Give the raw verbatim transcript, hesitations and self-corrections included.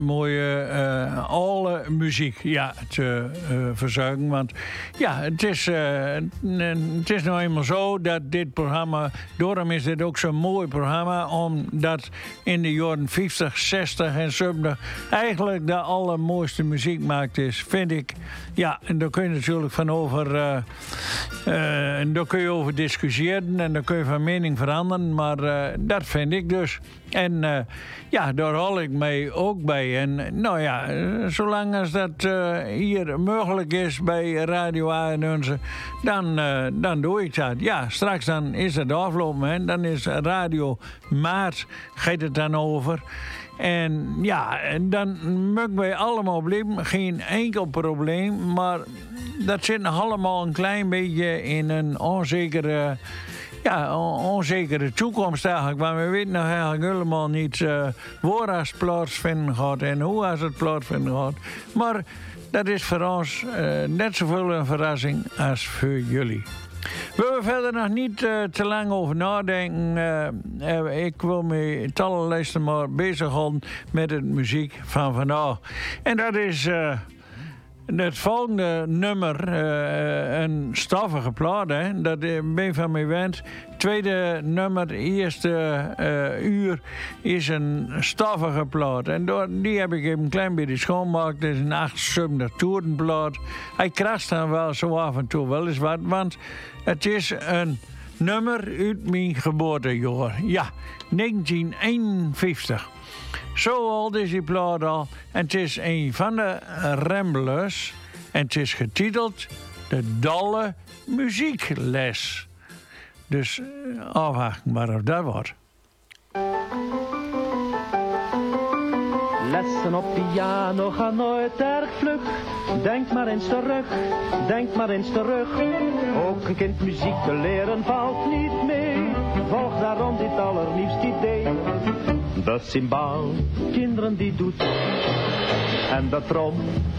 mooie uh, alle muziek ja, te uh, verzuigen. Want ja, het is, uh, het is nou eenmaal zo dat dit programma, daarom is dit ook zo'n mooi programma, omdat in de jaren vijftig, zestig en zeventig eigenlijk de allermooiste muziekmarkt is, vind ik. Ja, en daar kun je natuurlijk van over, uh, uh, en daar kun je over discussiëren en daar kun je van mening veranderen, maar uh, dat vind ik dus. En uh, ja, daar hou ik mij ook bij. En nou ja, zolang als dat uh, hier mogelijk is bij Radio A en onze, dan, uh, dan doe ik dat. Ja, straks dan is het afgelopen. Hè? Dan is Radio Maart, gaat het dan over. En ja, dan mogen wij allemaal blijven. Geen enkel probleem. Maar dat zit nog allemaal een klein beetje in een onzekere... Ja, onzekere toekomst eigenlijk. Maar we weten nog eigenlijk helemaal niet uh, waar het plaatsvinden gaat en hoe als het plaatsvinden gaat. Maar dat is voor ons uh, net zoveel een verrassing als voor jullie. We willen verder nog niet uh, te lang over nadenken. Uh, uh, ik wil me tallenlijst maar bezighouden met de muziek van vandaag. En dat is... Uh, Het volgende nummer, uh, een stoffige plaat, hè? Dat ben je van mij wend. Tweede nummer, eerste uh, uur, is een stoffige plaat. En door, die heb ik even een klein beetje schoonmaakt. Het is een achtenzestig toerenplaat. Hij krast dan wel zo af en toe wel eens wat, want het is een nummer uit mijn geboortejaar. Ja, negentien eenenvijftig. Zo oud is die plaat al. En het is een van de Ramblers. En het is getiteld De Dolle Muziekles. Dus afwachten maar of dat wordt. Lessen op piano gaan nooit erg vlug. Denk maar eens terug, denk maar eens terug. Ook een kind muziek te leren valt niet mee. Volg daarom dit allerliefst idee. De cymbaal, kinderen die doet. En de trom,